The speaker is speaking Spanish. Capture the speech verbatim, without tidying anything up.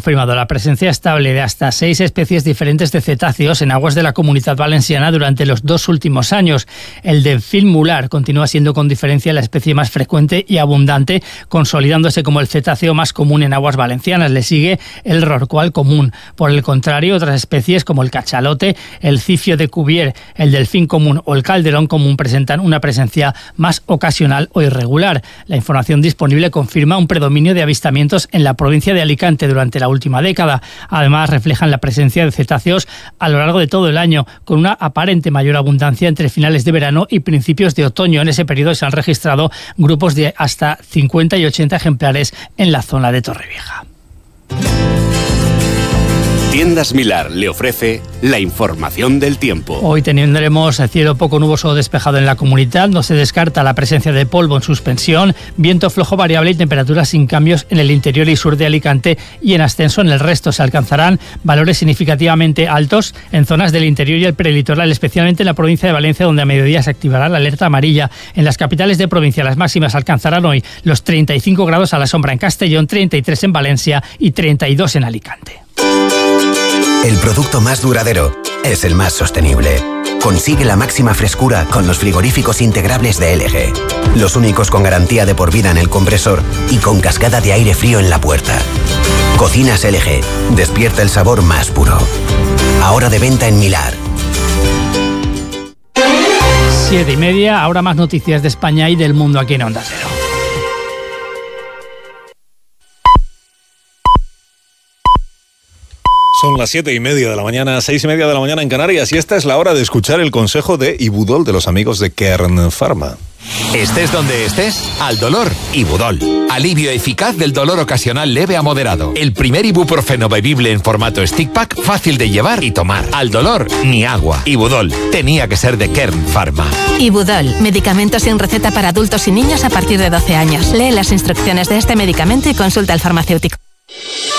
confirmado la presencia estable de hasta seis especies diferentes de cetáceos en aguas de la Comunitat Valenciana durante los dos últimos años. El delfín mular continúa siendo con diferencia la especie más frecuente y abundante, consolidándose como el cetáceo más común en aguas valencianas. Le sigue el rorcual común. Por el contrario, otras especies como el cachalote, el cifio de Cuvier, el delfín común o el calderón común presentan una presencia más ocasional o irregular. La información disponible confirma un predominio de avistamientos en la provincia de Alicante durante la última década. Además, reflejan la presencia de cetáceos a lo largo de todo el año, con una aparente mayor abundancia entre finales de verano y principios de otoño. En ese periodo se han registrado grupos de hasta cincuenta y ochenta ejemplares en la zona de Torrevieja. Tiendas Milar le ofrece la información del tiempo. Hoy tendremos cielo poco nuboso o despejado en la comunidad. No se descarta la presencia de polvo en suspensión, viento flojo variable y temperaturas sin cambios en el interior y sur de Alicante, y en ascenso en el resto. Se alcanzarán valores significativamente altos en zonas del interior y el prelitoral, especialmente en la provincia de Valencia, donde a mediodía se activará la alerta amarilla. En las capitales de provincia las máximas alcanzarán hoy los treinta y cinco grados a la sombra en Castellón, treinta y tres en Valencia y treinta y dos en Alicante. El producto más duradero es el más sostenible. Consigue la máxima frescura con los frigoríficos integrables de L G. Los únicos con garantía de por vida en el compresor y con cascada de aire frío en la puerta. Cocinas L G. Despierta el sabor más puro. Ahora de venta en Milar. Siete y media, ahora más noticias de España y del mundo aquí en Onda Cero. Son las siete y media de la mañana, seis y media de la mañana en Canarias, y esta es la hora de escuchar el consejo de Ibudol de los amigos de Kern Pharma. Estés donde estés, al dolor, Ibudol. Alivio eficaz del dolor ocasional leve a moderado. El primer ibuprofeno bebible en formato stick pack, fácil de llevar y tomar. Al dolor, ni agua. Ibudol, tenía que ser de Kern Pharma. Ibudol, medicamento sin receta para adultos y niños a partir de doce años. Lee las instrucciones de este medicamento y consulta al farmacéutico.